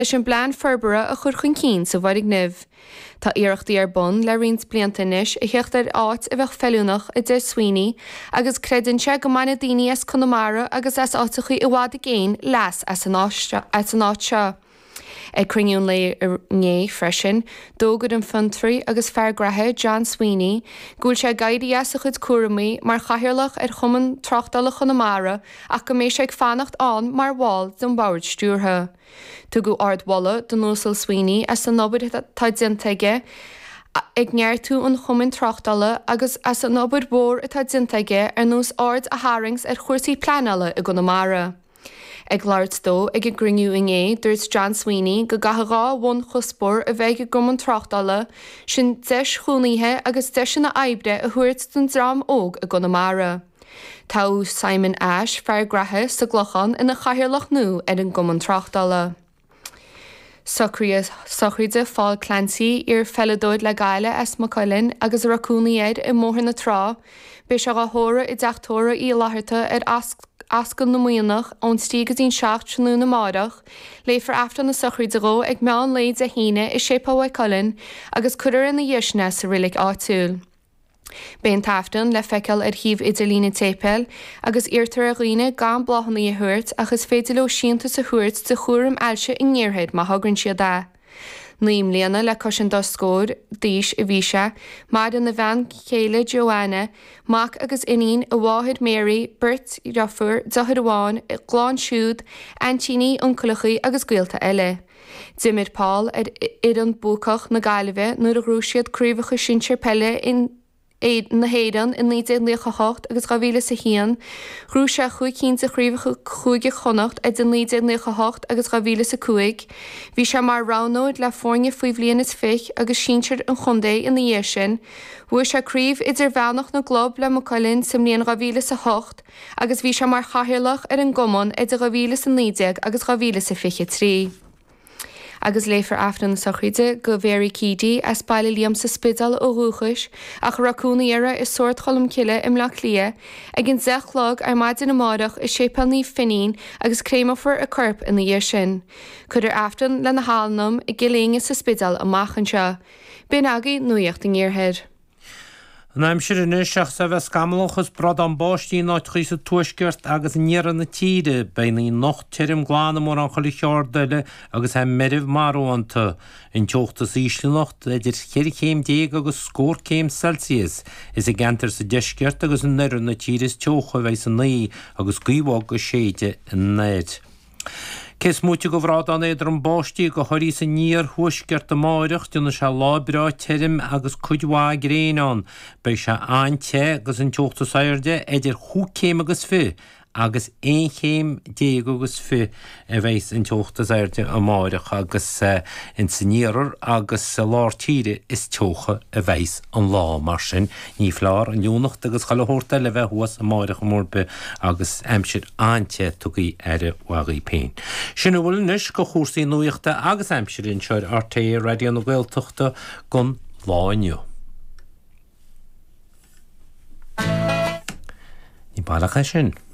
is an blean ferbara a chur chun cín sa bharig nimh. Tá iarachtaí ar bun le rins bliantais I heocht ar áit a bheith fellúnach I d Sweeney agus credanse go mana daoine as Connemara agus as átachaí I bhád a géin leas as an áit seo. Ag cringún le né freisin, dógad an funtrí agus feargrathe John Sweeney, gúil sé gaiidí as a chud cuaramí mar chahirirlach ar chuman trochtdala Connemara ach go mééis ag fannacht an mar bháil don bhard stúrtha. Tu go ardwalla don nósal Sweeney as an nobud taidzinteige ag near tú an chuman trochtdala agus as an nobud mór a taidzinteige ar nós ard a harings ar chuirsaí planala I Connemara. Ag láirt dó ag a gringú ingé dúirt John Sweeney go gathagá bhain chuspór a bheith go an trochtdala sin deis chunaíthe agus deis na aibre a thuirt don drám óg a Connemara. Tá Simon Ash feargrathe sa glochan ina chahirirlach nó ar an an trochtdala. Sochríide fáil Clancy ar felladóid le gaile as Macaulin agus racúnaíad I móthir na trá, Bhí se go thóra I deachtóra í láthirta ar ascail na muoinach ón stígus ín seach trúnú na mádach, léifar aftan na sochríide ró ag meán léid a híine I sépá Macaulin agus cuidir in na dhéisne sa rilik áitiúil. Béon taftan le feiceal ar híomh idirlína tépel agus irtar a roine gan blachanna I thuirt agus féidirló síanta sa thuirt de chuairm ailse I nníorthaid má thugrann siad dá. Naim léana le cosin do scór díis I bhí se, maid an na bhean chéile Joanna, Mac agus inín a bháthid Mary, Bert Ruffur, Dochad Amháin, Glán Siúd, Antíní Unculachaí agus Gaelta eile. Dimid Paul ar an búcach na Gaillimhe nuair a grúisiad críomhacha sinsear pelle na hédan in 1998 agus gabhíle sa hían, grú se chuig cín sa chríomhacha chuige chonacht ag den 1998 agus gabhíle sa cuaig, bhí se mar ránóid le fórne faoi bhliain is fich agus síseir an chundé in na dhé sin, bhuair se críomh idir bheannach na glob le Macaulin sa mbliain gabhíle sa 8 agus bhí se mar chahirirlach ar an gomon idir gabhíle sa 9 agus gabhíle sa fiche 3. Agus léifar aftan na sochríide go bhéirí cídí as baile líam sa spidal ó rúchais ach racúnaíara is sort cholam ciile im lech lia ag an zechlog ar maidin na mádach is sépal ní finín agus créimofar a corp in na dhé sin. Cuidir aftan le na hálnam I giléinge sa spidal amachchan seo. Bíon agaí nuíocht in ggéirthead. Naim siar in seach sa bheith scamalochas brad an báistí náid chuí sa tuaisceart agus níar na tíide bein í noch tírim glána mór an chola cheardaile agus he meribh marúanta in teochttas íslianacht idir chéirchéim déag agus scór Celsius is a gentar sa deisceart agus an neireann na tíris teocha bheith san naí agus gíomhá go séide in néid. Cés múte go bhrád an éidir an báistí go choirí sa níor thuisceart a máireach dúna se lábrá tírim agus cuidhá gréán, bei se ainte agus an teochttas airde idir chúcéim agus fi. Agus échéim déag agus fi a bheits an teochttas airde a máireach agus in sanírar agus láirtíre is teocha a bheits an lá mar sin ní flár an dúnacht agus chalahórta le bheith huas a máireach mórbe agus aimsir ainte tugaí ar wagaí péin. Sin bhfuil nus go chósaí nuíochta agus aimsir in seir RTÉ Radio na Gaeltachta gon láinniu. Ní bailach sin.